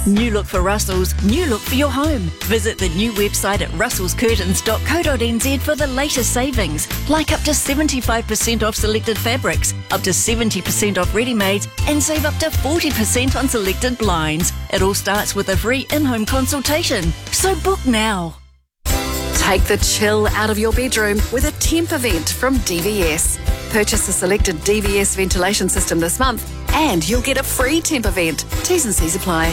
New look for Russell's, new look for your home. Visit the new website at russellscurtains.co.nz for the latest savings, like up to 75% off selected fabrics, up to 70% off ready-mades, and save up to 40% on selected blinds. It all starts with a free in-home consultation. So book now. Take the chill out of your bedroom with a temp event from DVS. Purchase a selected DVS ventilation system this month and you'll get a free temp event. T's and C's apply.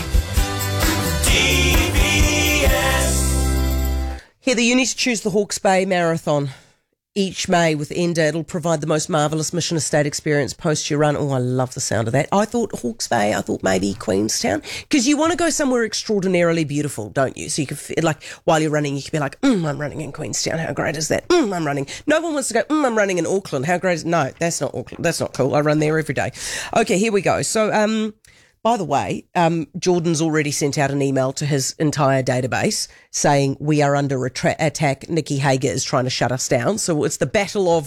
Heather, you need to choose the Hawke's Bay Marathon each May with Enda. It'll provide the most marvellous Mission Estate experience post your run. Oh, I love the sound of that. I thought Hawke's Bay, I thought maybe Queenstown, because you want to go somewhere extraordinarily beautiful, don't you? So you can feel like while you're running, you can be like, I'm running in Queenstown. How great is that? I'm running. No one wants to go, I'm running in Auckland. How great is... No, that's not Auckland. That's not cool. I run there every day. Okay, here we go. So, by the way, Jordan's already sent out an email to his entire database saying we are under attack. Nikki Hager is trying to shut us down. So it's the battle of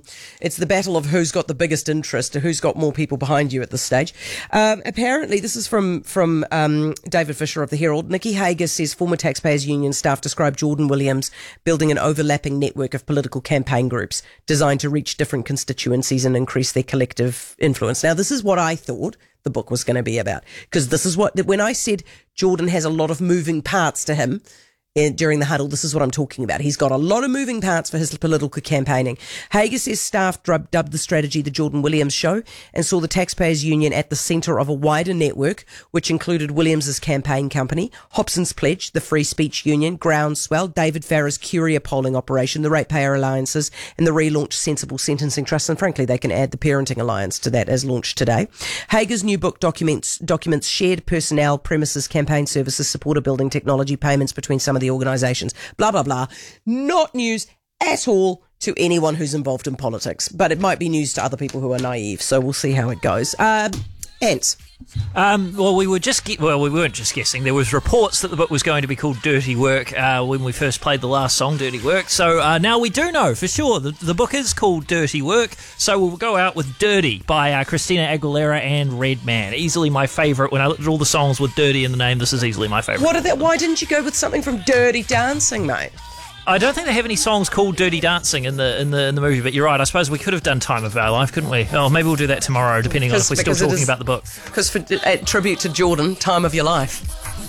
who's got the biggest interest, who's got more people behind you at this stage. Apparently, this is from David Fisher of the Herald. Nikki Hager says former Taxpayers Union staff describe Jordan Williams building an overlapping network of political campaign groups designed to reach different constituencies and increase their collective influence. Now, this is what I thought the book was going to be about, because this is when I said Jordan has a lot of moving parts to him during the huddle, this is what I'm talking about. He's got a lot of moving parts for his political campaigning. Hager says staff dubbed the strategy the Jordan Williams Show and saw the Taxpayers Union at the centre of a wider network, which included Williams's campaign company, Hobson's Pledge, the Free Speech Union, Groundswell, David Farrer's Curia polling operation, the Ratepayer Alliances, and the relaunched Sensible Sentencing Trust. And frankly, they can add the Parenting Alliance to that as launched today. Hager's new book documents shared personnel, premises, campaign services, supporter building, technology, payments between some of the organisations, blah, blah, blah. Not news at all to anyone who's involved in politics, but it might be news to other people who are naive, so we'll see how it goes. Ants. Well, we weren't just guessing. There was reports that the book was going to be called Dirty Work when we first played the last song, Dirty Work. So now we do know for sure the book is called Dirty Work. So we'll go out with Dirty by Christina Aguilera and Redman. Easily my favourite. When I looked at all the songs with Dirty in the name, this is easily my favourite. Why didn't you go with something from Dirty Dancing, mate? I don't think they have any songs called Dirty Dancing in the movie, but you're right. I suppose we could have done Time of Our Life, couldn't we? Oh, maybe we'll do that tomorrow, depending on if we're still talking about the book. Because for tribute to Jordan, Time of Your Life.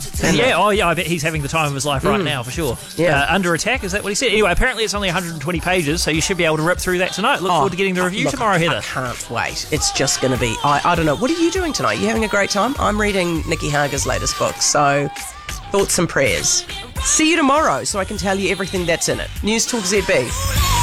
I bet he's having the time of his life right now, for sure. Yeah. Under Attack, is that what he said? Anyway, apparently it's only 120 pages, so you should be able to rip through that tonight. Look forward to getting the review tomorrow, Heather. I can't wait. It's just going to be... I don't know. What are you doing tonight? You having a great time? I'm reading Nikki Hager's latest book, so thoughts and prayers. See you tomorrow so I can tell you everything that's in it. News Talk ZB.